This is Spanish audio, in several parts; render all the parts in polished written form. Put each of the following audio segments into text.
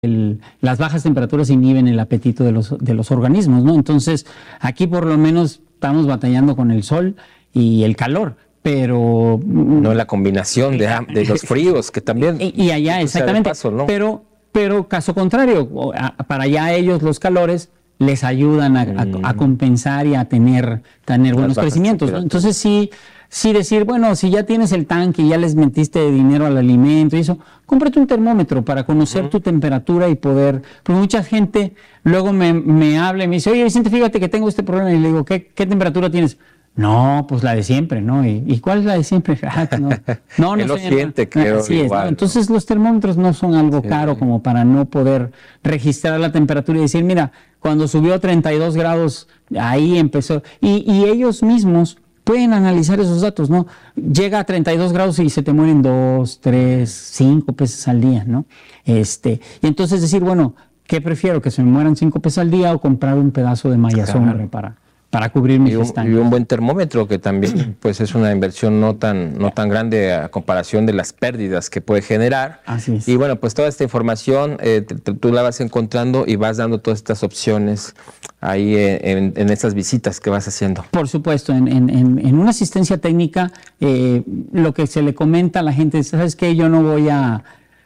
las bajas temperaturas inhiben el apetito de los organismos, ¿no? Entonces, aquí por lo menos estamos batallando con el sol y el calor, pero... No la combinación de los fríos, que también... Y allá, exactamente, paso, ¿no? pero caso contrario, para allá ellos los calores les ayudan a compensar y a tener buenos crecimientos, ¿no? Entonces sí decir, bueno, si ya tienes el tanque y ya les metiste dinero al alimento y eso, cómprate un termómetro para conocer tu temperatura y poder, porque mucha gente luego me habla y me dice, oye Vicente, fíjate que tengo este problema, y le digo, ¿qué temperatura tienes? No, pues la de siempre, ¿no? ¿Y cuál es la de siempre? No lo siente, creo. Así es, ¿no? Entonces los termómetros no son algo caro como para no poder registrar la temperatura y decir, mira, cuando subió a 32 grados, ahí empezó. Y ellos mismos pueden analizar esos datos, ¿no? Llega a 32 grados y se te mueren 2, 3, 5 peces al día, ¿no? Y entonces decir, bueno, ¿qué prefiero? ¿Que se me mueran 5 peces al día o comprar un pedazo de malla sombra para cubrir mis estanques? Y un buen termómetro, que también pues es una inversión no tan grande a comparación de las pérdidas que puede generar. Así es. Y bueno, pues toda esta información tú la vas encontrando y vas dando todas estas opciones ahí en estas visitas que vas haciendo. Por supuesto, en una asistencia técnica, lo que se le comenta a la gente es, ¿sabes qué? Yo no voy a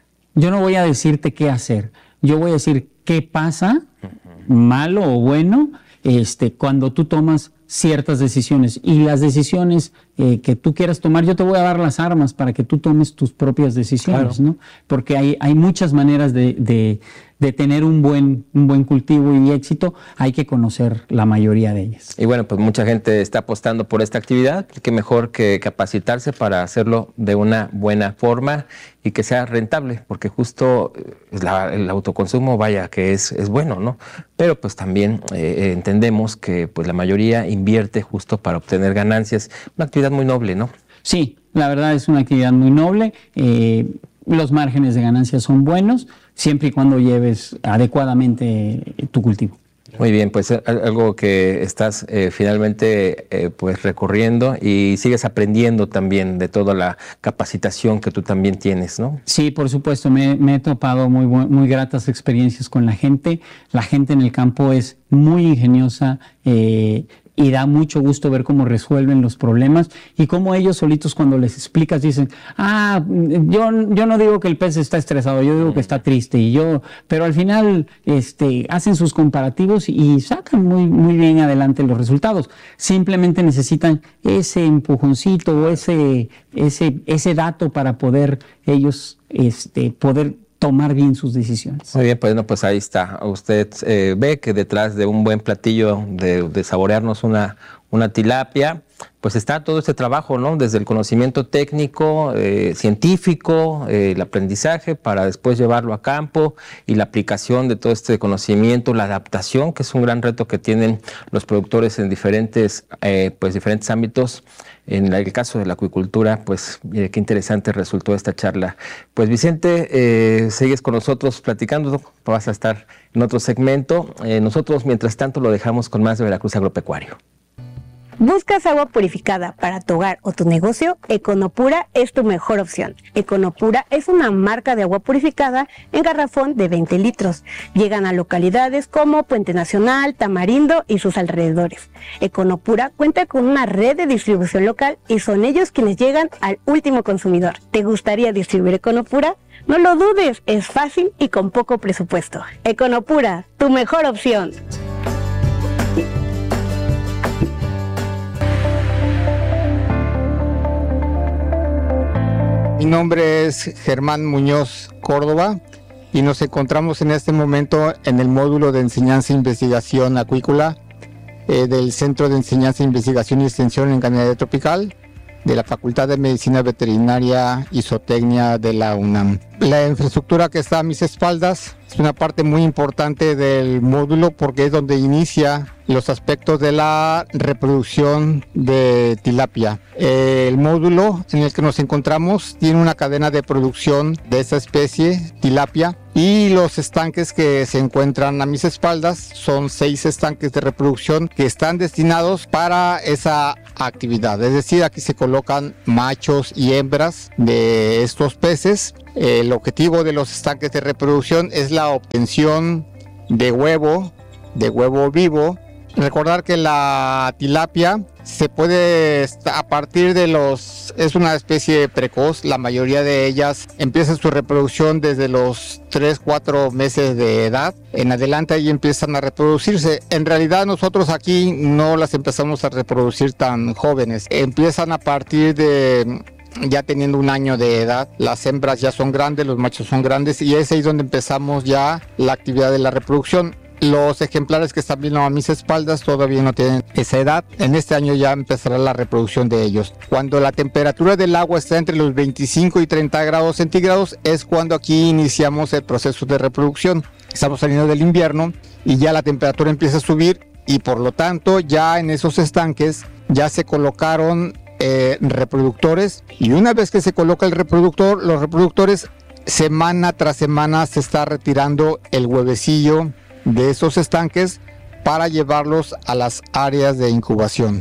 decirte qué hacer. Yo voy a decir qué pasa, malo o bueno, cuando tú tomas ciertas decisiones. Y las decisiones que tú quieras tomar, yo te voy a dar las armas para que tú tomes tus propias decisiones, ¿no? Porque hay muchas maneras de tener un buen cultivo y éxito. Hay que conocer la mayoría de ellas. Y bueno, pues mucha gente está apostando por esta actividad. Qué mejor que capacitarse para hacerlo de una buena forma y que sea rentable, porque justo el autoconsumo, vaya, que es bueno, ¿no? Pero pues también entendemos que pues la mayoría invierte justo para obtener ganancias. Una actividad muy noble, ¿no? Sí, la verdad es una actividad muy noble. Los márgenes de ganancias son buenos, siempre y cuando lleves adecuadamente tu cultivo. Muy bien, pues algo que estás finalmente pues recorriendo y sigues aprendiendo también de toda la capacitación que tú también tienes, ¿no? Sí, por supuesto, me he topado muy gratas experiencias con la gente. La gente en el campo es muy ingeniosa, y da mucho gusto ver cómo resuelven los problemas y cómo ellos solitos, cuando les explicas, dicen, yo no digo que el pez está estresado, yo digo que está triste, pero al final hacen sus comparativos y sacan muy bien adelante los resultados. Simplemente necesitan ese empujoncito o ese dato para poder ellos poder tomar bien sus decisiones. Muy bien, pues, no, pues ahí está. Usted ve que detrás de un buen platillo de saborearnos una tilapia, pues está todo este trabajo, ¿no? Desde el conocimiento técnico, científico, el aprendizaje para después llevarlo a campo y la aplicación de todo este conocimiento, la adaptación, que es un gran reto que tienen los productores en diferentes ámbitos. En el caso de la acuicultura, pues qué interesante resultó esta charla. Pues Vicente, sigues con nosotros platicando, vas a estar en otro segmento. Nosotros, mientras tanto, lo dejamos con más de Veracruz Agropecuario. ¿Buscas agua purificada para tu hogar o tu negocio? Econopura es tu mejor opción. Econopura es una marca de agua purificada en garrafón de 20 litros. Llegan a localidades como Puente Nacional, Tamarindo y sus alrededores. Econopura cuenta con una red de distribución local y son ellos quienes llegan al último consumidor. ¿Te gustaría distribuir Econopura? No lo dudes, es fácil y con poco presupuesto. Econopura, tu mejor opción. Mi nombre es Germán Muñoz Córdoba y nos encontramos en este momento en el módulo de enseñanza e investigación acuícola del Centro de Enseñanza, Investigación y Extensión en Ganadería Tropical de la Facultad de Medicina Veterinaria y Zootecnia de la UNAM. La infraestructura que está a mis espaldas es una parte muy importante del módulo porque es donde inicia los aspectos de la reproducción de tilapia. El módulo en el que nos encontramos tiene una cadena de producción de esta especie, tilapia, y los estanques que se encuentran a mis espaldas son 6 estanques de reproducción que están destinados para esa actividad. Es decir, aquí se colocan machos y hembras de estos peces El objetivo de los estanques de reproducción es la obtención de huevo vivo. Recordar que la tilapia se puede, a partir de es una especie precoz, la mayoría de ellas empiezan su reproducción desde los 3-4 meses de edad. En adelante ahí empiezan a reproducirse. En realidad nosotros aquí no las empezamos a reproducir tan jóvenes. Empiezan a partir de ya teniendo 1 año de edad. Las hembras ya son grandes, los machos son grandes y es ahí donde empezamos ya la actividad de la reproducción. Los ejemplares que están viendo a mis espaldas todavía no tienen esa edad. En este año ya empezará la reproducción de ellos. Cuando la temperatura del agua está entre los 25 y 30 grados centígrados es cuando aquí iniciamos el proceso de reproducción. Estamos saliendo del invierno y ya la temperatura empieza a subir y por lo tanto ya en esos estanques ya se colocaron reproductores, y una vez que se coloca el reproductor, los reproductores, semana tras semana se está retirando el huevecillo de esos estanques para llevarlos a las áreas de incubación.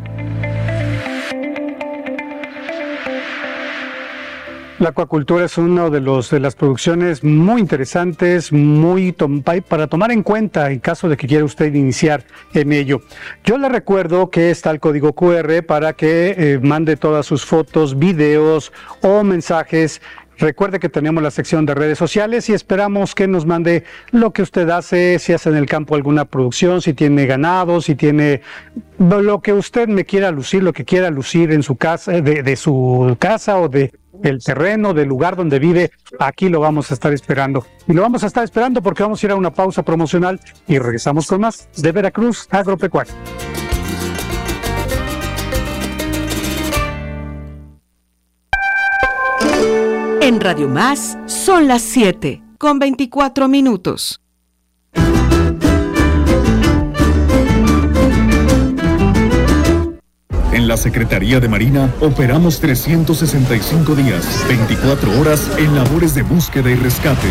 La acuacultura es una de las producciones muy interesantes, para tomar en cuenta en caso de que quiera usted iniciar en ello. Yo le recuerdo que está el código QR para que mande todas sus fotos, videos o mensajes. Recuerde que tenemos la sección de redes sociales y esperamos que nos mande lo que usted hace, si hace en el campo alguna producción, si tiene ganado, si tiene lo que usted me quiera lucir, lo que quiera lucir en su casa, de su casa o de el terreno, del lugar donde vive. Aquí lo vamos a estar esperando. Y lo vamos a estar esperando porque vamos a ir a una pausa promocional y regresamos con más de Veracruz Agropecuaria. En Radio Más son las 7:24. En la Secretaría de Marina operamos 365 días, 24 horas en labores de búsqueda y rescate.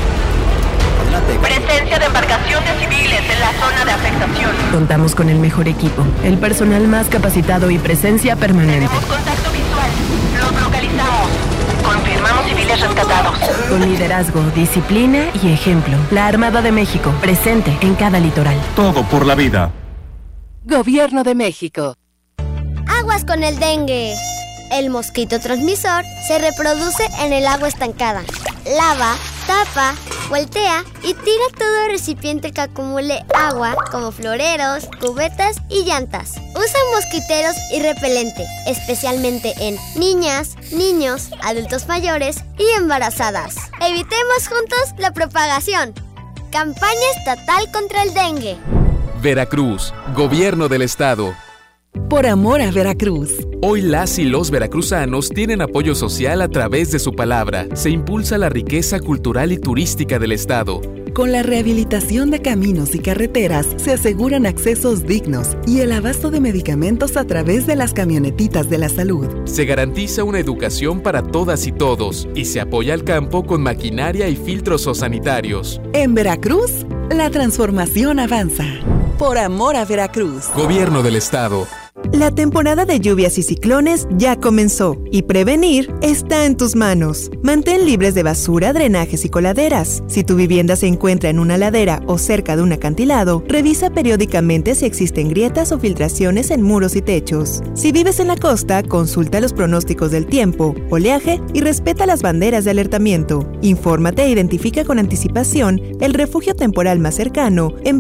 Presencia de embarcaciones civiles en la zona de afectación. Contamos con el mejor equipo, el personal más capacitado y presencia permanente. Tenemos contacto visual. Los localizamos. Confirmamos civiles rescatados. Con liderazgo, disciplina y ejemplo. La Armada de México, presente en cada litoral. Todo por la vida. Gobierno de México. Aguas con el dengue. El mosquito transmisor se reproduce en el agua estancada. Lava, tapa, voltea y tira todo recipiente que acumule agua, como floreros, cubetas y llantas. Usa mosquiteros y repelente, especialmente en niñas, niños, adultos mayores y embarazadas. Evitemos juntos la propagación. Campaña estatal contra el dengue. Veracruz, Gobierno del Estado. Por amor a Veracruz. Hoy las y los veracruzanos tienen apoyo social a través de su palabra. Se impulsa la riqueza cultural y turística del estado. Con la rehabilitación de caminos y carreteras se aseguran accesos dignos y el abasto de medicamentos a través de las camionetitas de la salud. Se garantiza una educación para todas y todos y se apoya al campo con maquinaria y filtros sanitarios. En Veracruz, la transformación avanza. Por amor a Veracruz. Gobierno del Estado. La temporada de lluvias y ciclones ya comenzó y prevenir está en tus manos. Mantén libres de basura, drenajes y coladeras. Si tu vivienda se encuentra en una ladera o cerca de un acantilado, revisa periódicamente si existen grietas o filtraciones en muros y techos. Si vives en la costa, consulta los pronósticos del tiempo, oleaje y respeta las banderas de alertamiento. Infórmate e identifica con anticipación el refugio temporal más cercano en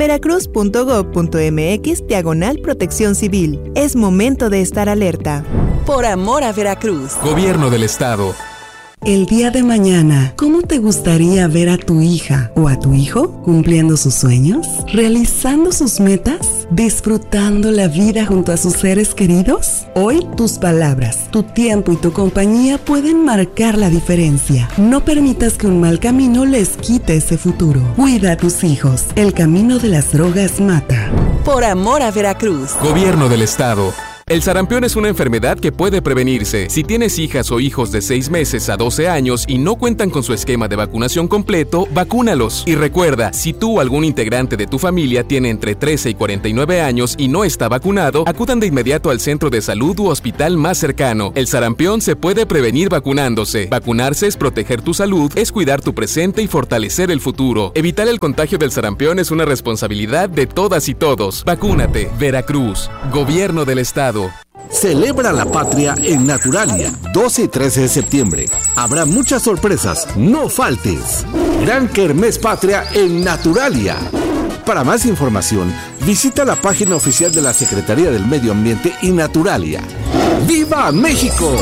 veracruz.gov.mx/protección civil. Es momento de estar alerta. Por amor a Veracruz. Gobierno del Estado. El día de mañana, ¿cómo te gustaría ver a tu hija o a tu hijo cumpliendo sus sueños? ¿Realizando sus metas? ¿Disfrutando la vida junto a sus seres queridos? Hoy, tus palabras, tu tiempo y tu compañía pueden marcar la diferencia. No permitas que un mal camino les quite ese futuro. Cuida a tus hijos. El camino de las drogas mata. Por amor a Veracruz. Gobierno del Estado. El sarampión es una enfermedad que puede prevenirse. Si tienes hijas o hijos de 6 meses a 12 años y no cuentan con su esquema de vacunación completo, vacúnalos. Y recuerda, si tú o algún integrante de tu familia tiene entre 13 y 49 años y no está vacunado, acudan de inmediato al centro de salud u hospital más cercano. El sarampión se puede prevenir vacunándose. Vacunarse es proteger tu salud, es cuidar tu presente y fortalecer el futuro. Evitar el contagio del sarampión es una responsabilidad de todas y todos. Vacúnate. Veracruz. Gobierno del Estado. Celebra la patria en Naturalia, 12 y 13 de septiembre. Habrá muchas sorpresas, no faltes. Gran Kermés Patria en Naturalia. Para más información, visita la página oficial de la Secretaría del Medio Ambiente y Naturalia. ¡Viva México!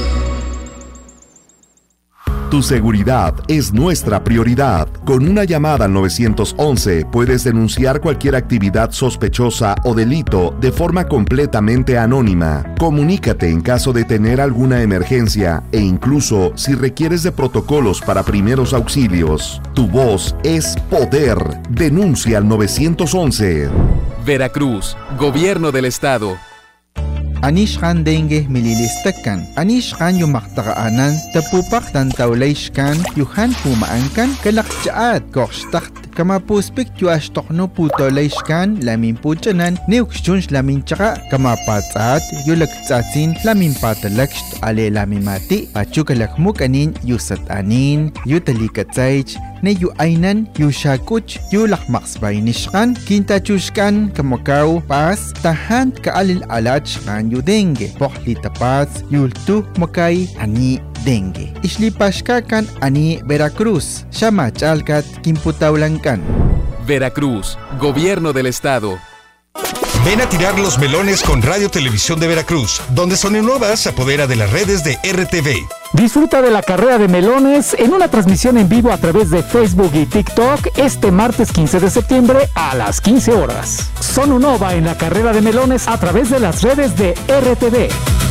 Tu seguridad es nuestra prioridad. Con una llamada al 911 puedes denunciar cualquier actividad sospechosa o delito de forma completamente anónima. Comunícate en caso de tener alguna emergencia e incluso si requieres de protocolos para primeros auxilios. Tu voz es poder. Denuncia al 911. Veracruz, Gobierno del Estado. Anishkan dengue mililistakan. Anishkan yumaktaanan tapupak tan taulashkan yuhan pumaankan kalakjaat kokstakt kamapuspik yuashtokno putolashkan lamin puchanan neukshunsh lamin chaka kamapatsat yulaktsatsin lamin patalakst ale lamin mati pachukalakmuk anin yusat anin yutalikatsaych ne yu ainan yu shakuch yu lakmaksbay nishkan kintachushkan kamakaw pas tahan kaalil alachkan yu dengue pohli tapats yultu makay ani dengue islipashkakan ani Veracruz shamachalkat kimputaulankan. Veracruz, Gobierno del Estado. Ven a tirar los melones con Radio Televisión de Veracruz, donde Sony Nueva se apodera de las redes de RTV. Disfruta de la carrera de melones en una transmisión en vivo a través de Facebook y TikTok este martes 15 de septiembre a las 15 horas. Sonunova en la carrera de melones a través de las redes de RTV.